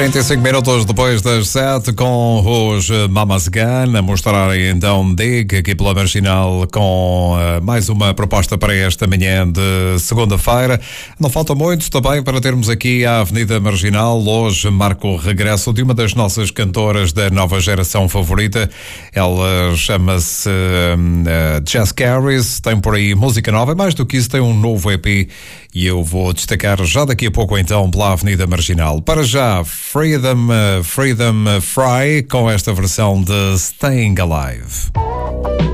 35 minutos depois das 7, com os Mamas Gun a mostrarem então Dig aqui pela Marginal, com mais uma proposta para esta manhã de segunda-feira. Não falta muito também para termos aqui a Avenida Marginal. Hoje marca o regresso de uma das nossas cantoras da nova geração favorita. Ela chama-se Jess Carries, tem por aí música nova, mais do que isso tem um novo EP e eu vou destacar já daqui a pouco então pela Avenida Marginal. Para já, Freedom Fry com esta versão de Staying Alive.